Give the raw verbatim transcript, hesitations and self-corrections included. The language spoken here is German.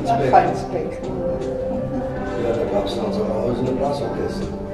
Falsbeck. Ja, da gab es dann zu Hause eine Blasorchester.